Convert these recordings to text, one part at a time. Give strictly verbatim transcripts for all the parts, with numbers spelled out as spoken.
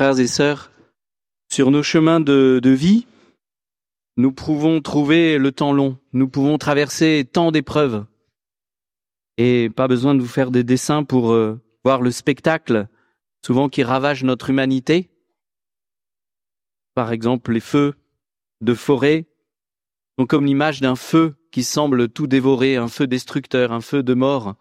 Frères et sœurs, sur nos chemins de, de vie, nous pouvons trouver le temps long, nous pouvons traverser tant d'épreuves. Et pas besoin de vous faire des dessins pour euh, voir le spectacle, souvent qui ravage notre humanité. Par exemple, les feux de forêt sont comme l'image d'un feu qui semble tout dévorer, un feu destructeur, un feu de mort.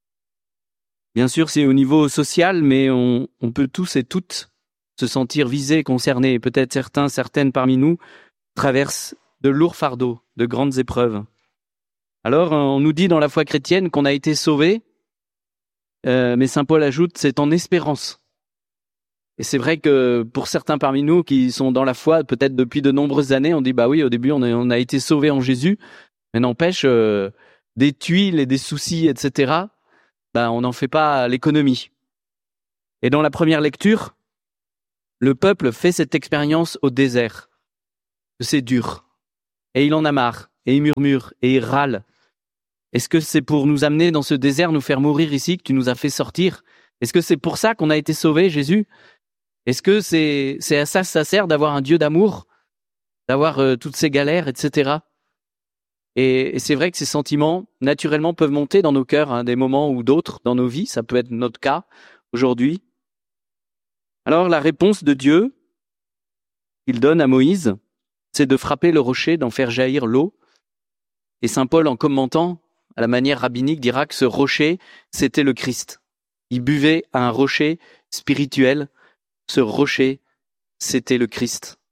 Bien sûr, c'est au niveau social, mais on, on peut tous et toutes se sentir visés, concernés. Peut-être certains, certaines parmi nous traversent de lourds fardeaux, de grandes épreuves. Alors, on nous dit dans la foi chrétienne qu'on a été sauvés, euh, mais saint Paul ajoute, c'est en espérance. Et c'est vrai que pour certains parmi nous qui sont dans la foi, peut-être depuis de nombreuses années, on dit, bah oui, au début, on a, on a été sauvés en Jésus, mais n'empêche, euh, des tuiles et des soucis, et cetera, bah, on n'en fait pas l'économie. Et dans la première lecture, le peuple fait cette expérience au désert. C'est dur. Et il en a marre. Et il murmure. Et il râle. Est-ce que c'est pour nous amener dans ce désert, nous faire mourir ici, que tu nous as fait sortir? Est-ce que c'est pour ça qu'on a été sauvés, Jésus? Est-ce que c'est, c'est à ça que ça sert d'avoir un Dieu d'amour? D'avoir euh, toutes ces galères, et cetera. Et, et c'est vrai que ces sentiments, naturellement, peuvent monter dans nos cœurs, hein, des moments ou d'autres dans nos vies. Ça peut être notre cas aujourd'hui. Alors, la réponse de Dieu qu'il donne à Moïse, c'est de frapper le rocher, d'en faire jaillir l'eau. Et saint Paul, en commentant, à la manière rabbinique, dira que ce rocher, c'était le Christ. Il buvait à un rocher spirituel. Ce rocher, c'était le Christ.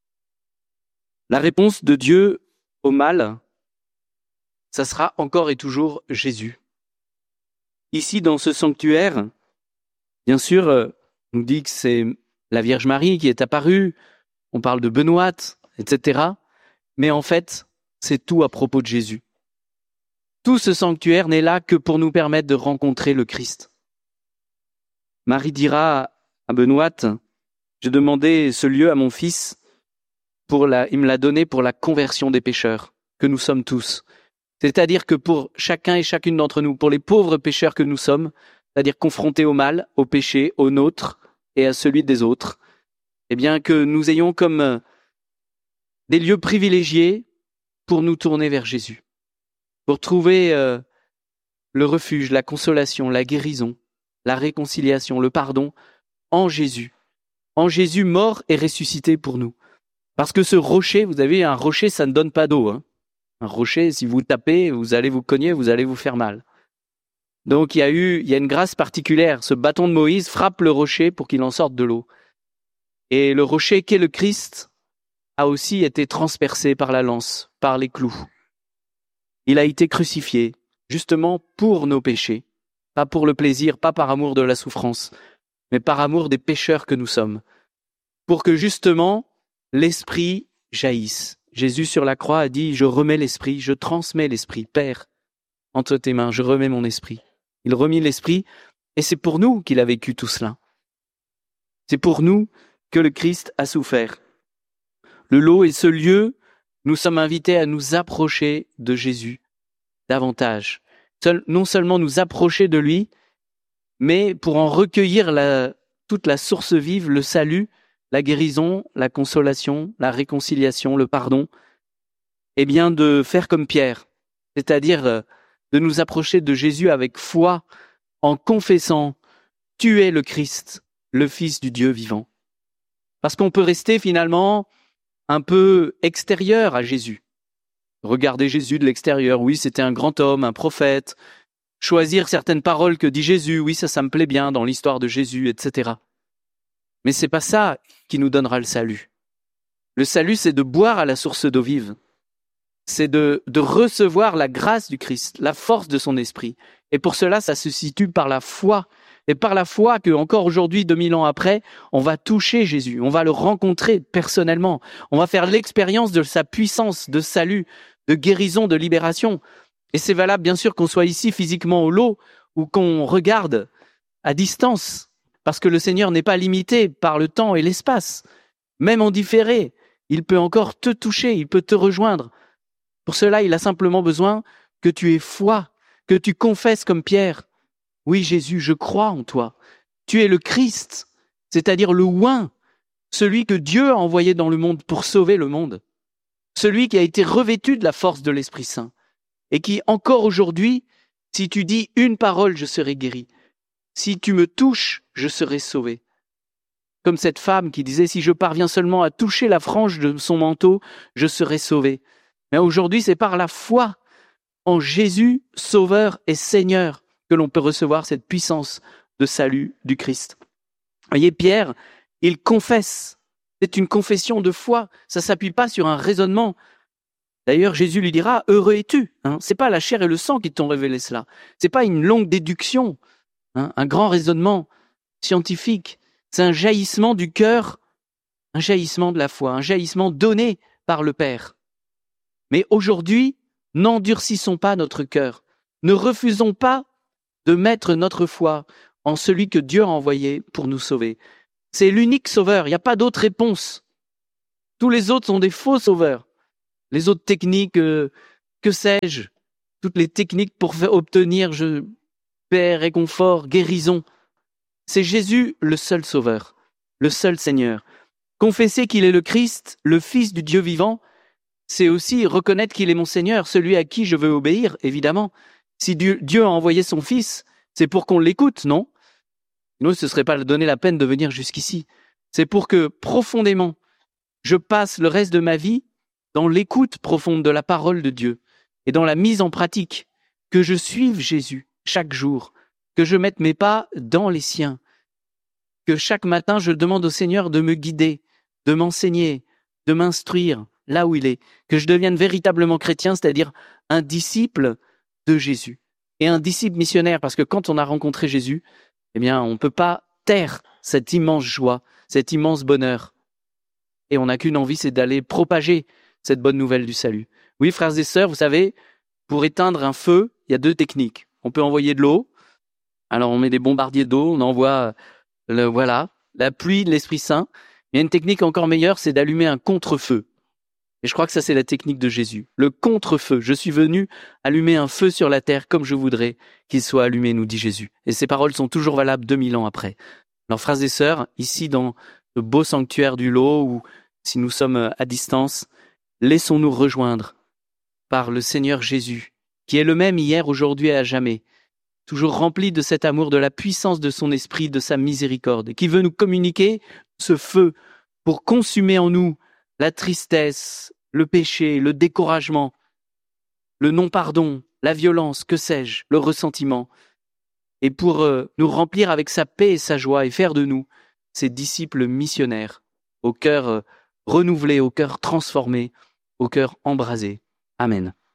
La réponse de Dieu au mal, ça sera encore et toujours Jésus. Ici, dans ce sanctuaire, bien sûr, on nous dit que c'est la Vierge Marie qui est apparue, on parle de Benoît, et cetera. Mais en fait, c'est tout à propos de Jésus. Tout ce sanctuaire n'est là que pour nous permettre de rencontrer le Christ. Marie dira à Benoît, j'ai demandé ce lieu à mon fils, pour la, il me l'a donné pour la conversion des pécheurs, que nous sommes tous. C'est-à-dire que pour chacun et chacune d'entre nous, pour les pauvres pécheurs que nous sommes, c'est-à-dire confrontés au mal, au péché, au nôtre et à celui des autres, eh bien que nous ayons comme des lieux privilégiés pour nous tourner vers Jésus, pour trouver euh, le refuge, la consolation, la guérison, la réconciliation, le pardon en Jésus. En Jésus mort et ressuscité pour nous. Parce que ce rocher, vous avez un rocher, ça ne donne pas d'eau. Hein. Un rocher, si vous tapez, vous allez vous cogner, vous allez vous faire mal. Donc il y a eu, il y a une grâce particulière. Ce bâton de Moïse frappe le rocher pour qu'il en sorte de l'eau. Et le rocher qu'est le Christ a aussi été transpercé par la lance, par les clous. Il a été crucifié, justement pour nos péchés. Pas pour le plaisir, pas par amour de la souffrance, mais par amour des pécheurs que nous sommes. Pour que justement, l'Esprit jaillisse. Jésus sur la croix a dit, je remets l'Esprit, je transmets l'Esprit. Père, entre tes mains, je remets mon Esprit. Il remit l'Esprit, et c'est pour nous qu'il a vécu tout cela. C'est pour nous que le Christ a souffert. Le lot est ce lieu, nous sommes invités à nous approcher de Jésus davantage. Seul, non seulement nous approcher de lui, mais pour en recueillir la, toute la source vive, le salut, la guérison, la consolation, la réconciliation, le pardon, eh bien de faire comme Pierre, c'est-à-dire de nous approcher de Jésus avec foi, en confessant « Tu es le Christ, le Fils du Dieu vivant ». Parce qu'on peut rester finalement un peu extérieur à Jésus. Regarder Jésus de l'extérieur, oui, c'était un grand homme, un prophète. Choisir certaines paroles que dit Jésus, oui, ça, ça me plaît bien dans l'histoire de Jésus, et cetera. Mais c'est pas ça qui nous donnera le salut. Le salut, c'est de boire à la source d'eau vive. C'est de, de recevoir la grâce du Christ, la force de son esprit. Et pour cela, ça se situe par la foi. Et par la foi que, encore aujourd'hui, deux mille ans après, on va toucher Jésus, on va le rencontrer personnellement. On va faire l'expérience de sa puissance, de salut, de guérison, de libération. Et c'est valable, bien sûr, qu'on soit ici physiquement au lot ou qu'on regarde à distance. Parce que le Seigneur n'est pas limité par le temps et l'espace. Même en différé, il peut encore te toucher, il peut te rejoindre. Pour cela, il a simplement besoin que tu aies foi, que tu confesses comme Pierre. Oui, Jésus, je crois en toi. Tu es le Christ, c'est-à-dire le oint celui que Dieu a envoyé dans le monde pour sauver le monde, celui qui a été revêtu de la force de l'Esprit Saint et qui, encore aujourd'hui, si tu dis une parole, je serai guéri. Si tu me touches, je serai sauvé. Comme cette femme qui disait, si je parviens seulement à toucher la frange de son manteau, je serai sauvé. Mais aujourd'hui, c'est par la foi en Jésus, Sauveur et Seigneur, que l'on peut recevoir cette puissance de salut du Christ. Voyez, Pierre, il confesse. C'est une confession de foi. Ça ne s'appuie pas sur un raisonnement. D'ailleurs, Jésus lui dira, heureux es-tu. Hein, c'est pas la chair et le sang qui t'ont révélé cela. C'est pas une longue déduction, hein, un grand raisonnement scientifique. C'est un jaillissement du cœur, un jaillissement de la foi, un jaillissement donné par le Père. Mais aujourd'hui, n'endurcissons pas notre cœur. Ne refusons pas de mettre notre foi en celui que Dieu a envoyé pour nous sauver. C'est l'unique sauveur, il n'y a pas d'autre réponse. Tous les autres sont des faux sauveurs. Les autres techniques, euh, que sais-je, toutes les techniques pour faire obtenir je, paix, réconfort, guérison. C'est Jésus le seul sauveur, le seul Seigneur. Confesser qu'il est le Christ, le Fils du Dieu vivant, c'est aussi reconnaître qu'il est mon Seigneur, celui à qui je veux obéir, évidemment. Si Dieu, Dieu a envoyé son Fils, c'est pour qu'on l'écoute, non ? Sinon, ce ne serait pas donner la peine de venir jusqu'ici. C'est pour que, profondément, je passe le reste de ma vie dans l'écoute profonde de la parole de Dieu et dans la mise en pratique, que je suive Jésus chaque jour, que je mette mes pas dans les siens, que chaque matin je demande au Seigneur de me guider, de m'enseigner, de m'instruire là où il est, que je devienne véritablement chrétien, c'est-à-dire un disciple de Jésus et un disciple missionnaire, parce que quand on a rencontré Jésus, eh bien, on ne peut pas taire cette immense joie, cet immense bonheur. Et on n'a qu'une envie, c'est d'aller propager cette bonne nouvelle du salut. Oui, frères et sœurs, vous savez, pour éteindre un feu, il y a deux techniques. On peut envoyer de l'eau. Alors, on met des bombardiers d'eau, on envoie le, voilà, la pluie de l'Esprit Saint. Il y a une technique encore meilleure, c'est d'allumer un contre-feu. Et je crois que ça, c'est la technique de Jésus. Le contre-feu. Je suis venu allumer un feu sur la terre comme je voudrais qu'il soit allumé, nous dit Jésus. Et ces paroles sont toujours valables deux mille ans après. Alors, frères et sœurs, ici dans le beau sanctuaire du Lot, ou si nous sommes à distance, laissons-nous rejoindre par le Seigneur Jésus, qui est le même hier, aujourd'hui et à jamais, toujours rempli de cet amour, de la puissance de son esprit, de sa miséricorde, qui veut nous communiquer ce feu pour consumer en nous la tristesse, le péché, le découragement, le non-pardon, la violence, que sais-je, le ressentiment, et pour euh, nous remplir avec sa paix et sa joie et faire de nous ses disciples missionnaires, au cœur euh, renouvelé, au cœur transformé, au cœur embrasé. Amen.